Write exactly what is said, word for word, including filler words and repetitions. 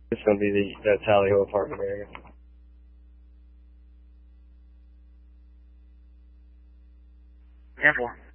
It's going to be the, the Tally Ho apartment area. ten four.